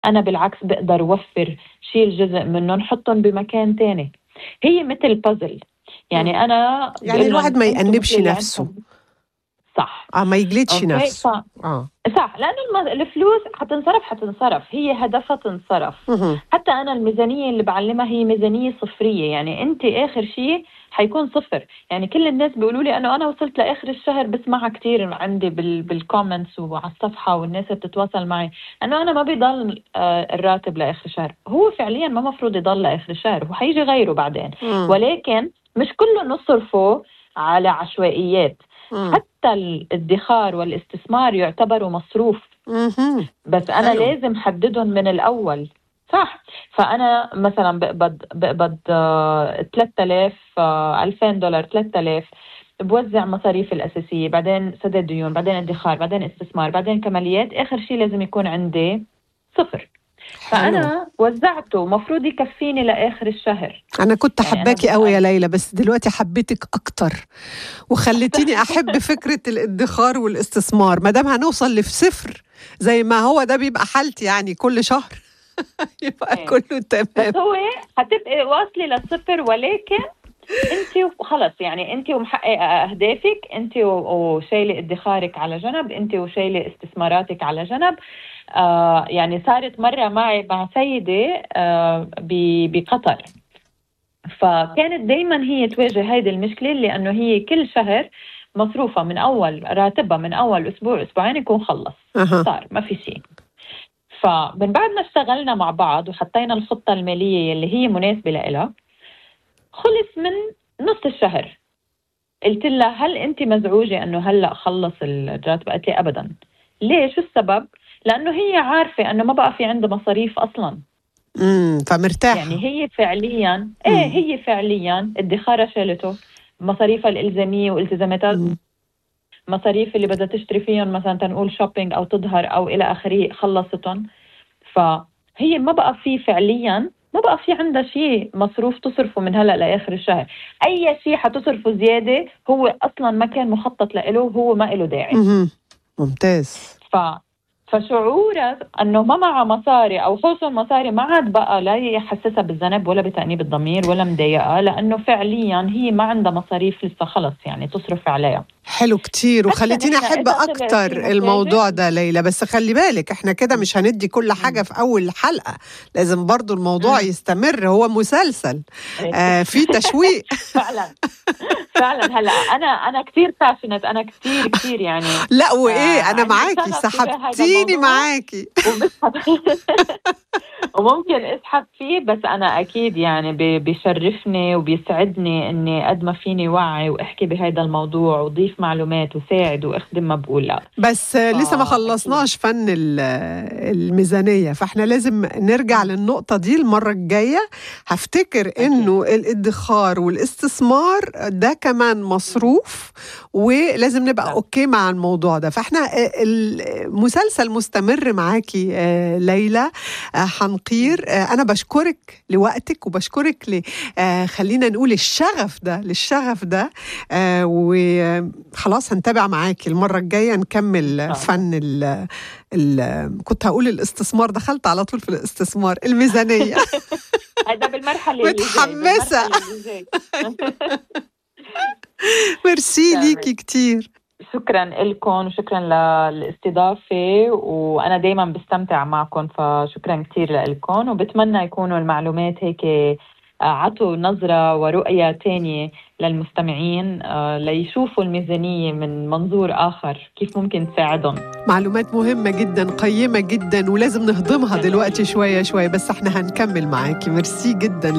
أنا بالعكس بقدر أوفّر شيل جزء منّن نحطّن بمكان تاني. هي متل بازل، يعني أنا يعني باقول الواحد لهم ما أنتم مثل يأنِّبش اللي نَفْسه. عندكم. صح. ما يجلدش أوكي، نَفْسه. آه. صح، لإنه الفلوس حتنصرف، هي هدفها تنصرف. اهم. حتى أنا الميزانية اللي باعلّمها هي ميزانية صفرية، يعني أنتِ آخر شي حيكون صفر. يعني كل الناس بيقولوا لي إنه أنا وصلت لآخر الشهر، باسمعها كتير عندي بالcomments وعلى الصفحة والناس اللي بتتواصل معي، إنه أنا ما بيضل الراتب لآخر الشهر. هو فعليًا ما مفروض يضل لآخر الشهر، هو حييجي غيره بعدين، إمم. ولكن مش كلّه نصرفه على عشوائيات. إمم. حتى الادخار والاستثمار يعتبروا مصروف، اهم. بس أنا حلو. لازم حددهم من الأول. صح. فأنا مثلًا باقبض 3000 $2000 3000، بوزّع مصاريفي الأساسية، بعدين سداد ديون، بعدين ادخار، بعدين استثمار، بعدين كماليات، آخر شي لازم يكون عندي صفر. حلو. فأنا وزّعته مفروض يكفّيني لآخر الشهر. أنا كنت يعني أنا حاباكِ أوي يا ليلى، بس دلوقتي حبيتِك أكتر، وخلّيتيني أحب فكرة الادّخار والاستثمار، ما دام هنوصل لصفر زي ما هو ده بيبقى حالتي يعني كل شهر يبقى إيه. كُلّه تمام. بس هو حتبقي واصلة للصفر، ولكن أنتِ وخلص، يعني أنتِ ومحققة أهدافِك، أنتِ وشايلة ادخارِك على جنب، أنتِ وشايلة استثماراتِك على جنب. يعني صارت مرّة معي مع سيدة بقطر، فكانت دايمًا هي تواجه هيدي المشكلة، لأنه هي كل شهر مصروفها من أول راتبها من أول أسبوع أسبوعين يكون خلص، أها. صار ما في شي. فمن بعد ما اشتغلنا مع بعض وحطينا الخطة المالية اللي هي مناسبة لإلها، خلص من نُص الشهر. قُلت لها: "هل أنتِ مزعوجة إنه هلأ خلّص الراتب؟" قالت لي: "أبدًا." ليه، شو السبب؟ لإنه هي عارفة إنه ما بقى في عندها مصاريف أصلًا. يعني فمرتاحة. هي فعليًا إمم. هي فعليًا ادخارها شالته، مصاريفها الإلزامية والتزاماتها، إمم. مصاريف اللي بدها تشتري فيهم مثلًا تنقول shopping أو تظهر أو إلى آخره خلّصتن. فهي ما بقى في عندها شي مصروف تصرفه من هلأ لآخر الشهر. أي شي حتصرفه زيادة هو أصلًا ما كان مخطط لإله وهو ما إله داعي. اهم. ممتاز. ف فشعورها إنه ما معها مصاري أو حوصل مصاري ما عاد بقى لا يحسسها بالذنب ولا بتأنيب الضمير ولا مضايقها، لإنه فعليًا هي ما عندها مصاريف لسه خلص يعني تصرف عليها. حلو كتير، حتى وخلّيتيني نحن أحب إذا طلع في أكتر مشاكل. الموضوع ده ليلى، بس خلّي بالِك إحنا كده إمم. مش هندّي كل حاجة إمم. في أول حلقة، لازم برضه الموضوع إمم. يستمر، هو مسلسل إيه. في تشويق. فعلًا. فعلًا هلأ أنا كتير passionate، أنا كتير يعني لأ وإيه، أنا عندي معاكِ، شغف تجاه هيدا سحبتيني الموضوع معاكِ. وباسحب وممكن أسحب فيه، بس أنا أكيد يعني بيشرفني وبيسعدني إني قد ما فيني وعي وأحكي بهيدا الموضوع وأضيف معلومات وساعد وأخدم ما باقول لأ. بس لسه ما فأكيد. خلّصناش فَن الميزانية، فإحنا لازم نرجع إمم. للنقطة دي المرّة الجاية. هافتكر أكيد. إنه الادّخار والاستثمار ده كمان إمم. مصروف، ولازم نبقى صح. أوكي مع الموضوع ده. فإحنا المسلسل مستمر معاكِ ليلى إمم. حنقير. أنا باشكرِك لوقتِك وباشكرِك خلّينا نقول للشغف ده. وخلاص هنتابع معاكِ المرّة الجاية إن نكمّل شاء الله. فن كنت هاقول الاستثمار، دخلت على طول في الاستثمار، الميزانية. هيدا بالمرحلة اللي جاي، متحمّسة. بالمرحلة اللي جاي. ميرسي ليكِ تمام. كتير. شكرًا إلكم وشكرًا للاستضافة، وأنا دايمًا باستمتع معكم، فشكرًا كتير لإلكم، وباتمنى يكونوا المعلومات هيك عطوا نظرة ورؤية تانية للمستمعين ليشوفوا الميزانية من منظور آخر، كيف ممكن تساعدهم. معلومات مهمة جدًا، قيّمة جدًا، ولازم نهضمها تسلمي دلوقتي لي. شوية، شوية، بس إحنا هنكمّل معاكِ. ميرسي جدًا.